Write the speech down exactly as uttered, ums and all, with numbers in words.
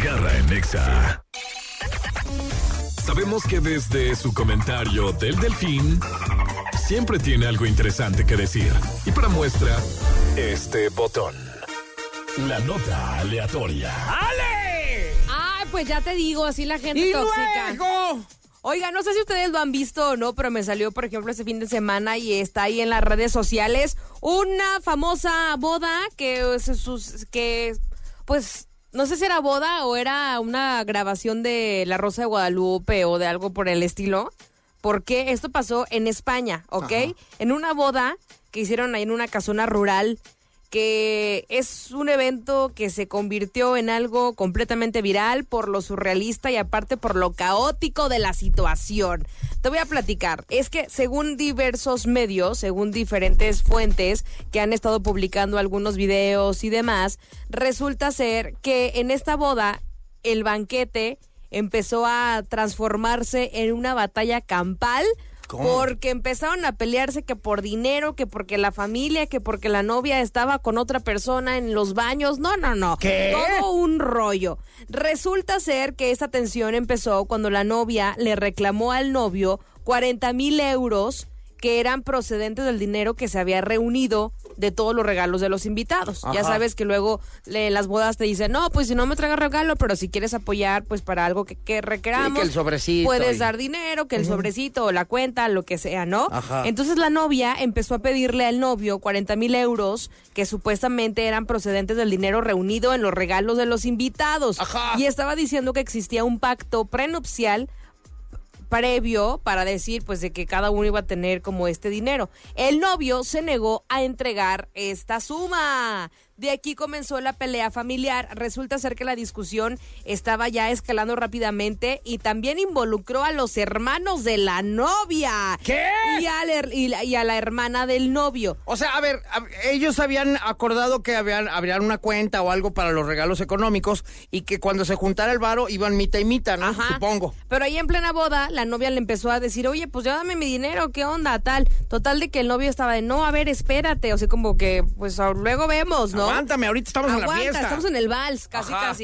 Garra en Nexa. Sabemos que desde su comentario del Delfín siempre tiene algo interesante que decir. Y para muestra, este botón. La nota aleatoria. ¡Ale! Ay, pues ya te digo, así la gente ¡Y tóxica. luego! Oiga, no sé si ustedes lo han visto o no, pero me salió, por ejemplo, este fin de semana y está ahí en las redes sociales una famosa boda que, sus, que pues, no sé si era boda o era una grabación de La Rosa de Guadalupe o de algo por el estilo, porque esto pasó en España, ¿ok? Ajá. En una boda que hicieron ahí en una casona rural, que es un evento que se convirtió en algo completamente viral por lo surrealista y aparte por lo caótico de la situación. Te voy a platicar. Es que según diversos medios, según diferentes fuentes que han estado publicando algunos videos y demás, resulta ser que en esta boda el banquete empezó a transformarse en una batalla campal. ¿Cómo? Porque empezaron a pelearse que por dinero, que porque la familia, que porque la novia estaba con otra persona en los baños. No, no, no. ¿Qué? Todo un rollo. Resulta ser que esta tensión empezó cuando la novia le reclamó al novio cuarenta mil euros que eran procedentes del dinero que se había reunido de todos los regalos de los invitados. Ajá. Ya sabes que luego en las bodas te dicen, no, pues si no me traigas regalo, pero si quieres apoyar, pues para algo que, que requeramos, sí, que el sobrecito puedes y... dar dinero, que el uh-huh. sobrecito o la cuenta, lo que sea, ¿no? Ajá. Entonces la novia empezó a pedirle al novio cuarenta mil euros que supuestamente eran procedentes del dinero reunido en los regalos de los invitados. Ajá. Y estaba diciendo que existía un pacto prenupcial previo para decir pues de que cada uno iba a tener como este dinero. El novio se negó a entregar esta suma. De aquí comenzó la pelea familiar. Resulta ser que la discusión estaba ya escalando rápidamente y también involucró a los hermanos de la novia. ¿Qué? Y a la, y la, y a la hermana del novio. O sea, a ver, a, ellos habían acordado que habían, habrían una cuenta o algo para los regalos económicos y que cuando se juntara el varo iban mitad y mitad, ¿no? Ajá. Supongo. Pero ahí en plena boda, la novia le empezó a decir, oye, pues ya dame mi dinero, ¿qué onda? Tal. Total de que el novio estaba de, no, a ver, espérate. O sea, como que, pues luego vemos, ¿no? Aguántame, ahorita estamos Aguanta, en la fiesta. Estamos en el vals, casi, Ajá. casi.